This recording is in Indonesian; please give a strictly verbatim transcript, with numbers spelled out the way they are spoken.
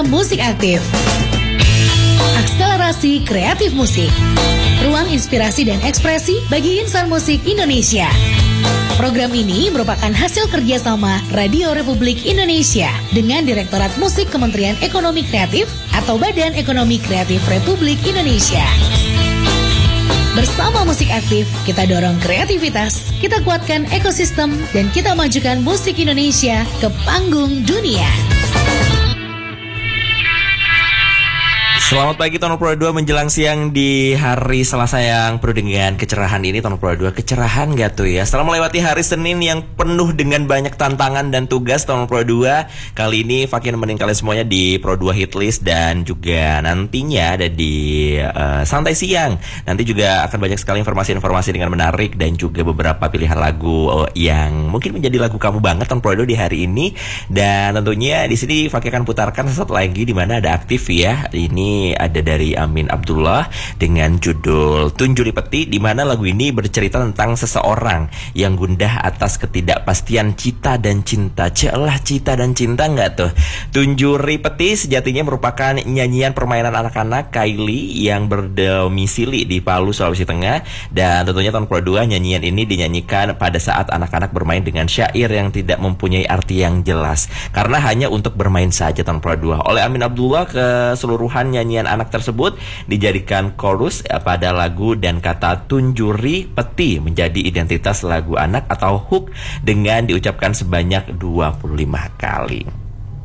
Musik Aktif. Akselerasi kreatif musik. Ruang inspirasi dan ekspresi bagi insan musik Indonesia. Program ini merupakan hasil kerjasama Radio Republik Indonesia dengan Direktorat Musik Kementerian Ekonomi Kreatif atau Badan Ekonomi Kreatif Republik Indonesia. Bersama Musik Aktif, kita dorong kreativitas, kita kuatkan ekosistem, dan kita majukan musik Indonesia ke panggung dunia. Selamat pagi Tono Pro dua menjelang siang di hari Selasa yang penuh dengan kecerahan ini. Tono Pro dua, kecerahan gak tuh ya? Setelah melewati hari Senin yang penuh dengan banyak tantangan dan tugas, Tono Pro dua kali ini Fakih nemenin kalian semuanya di Pro dua Hitlist, dan juga nantinya ada di uh, Santai Siang. Nanti juga akan banyak sekali informasi-informasi dengan menarik dan juga beberapa pilihan lagu uh, yang mungkin menjadi lagu kamu banget Tono Pro dua di hari ini. Dan tentunya di sini Fakih akan putarkan satu lagi di mana ada aktif ya. Ini ada dari Amin Abdullah dengan judul Tunjuri Peti, di mana lagu ini bercerita tentang seseorang yang gundah atas ketidakpastian cita dan cinta. Celah cita dan cinta nggak tuh? Tunjuri Peti sejatinya merupakan nyanyian permainan anak-anak Kylie yang berdomisili di Palu, Sulawesi Tengah. Dan tentunya tahun Pro dua nyanyian ini dinyanyikan pada saat anak-anak bermain dengan syair yang tidak mempunyai arti yang jelas, karena hanya untuk bermain saja tahun Pro dua. Oleh Amin Abdullah, keseluruhan nyanyian anak tersebut dijadikan chorus pada lagu, dan kata Tunjuri Peti menjadi identitas lagu anak atau hook dengan diucapkan sebanyak dua puluh lima kali.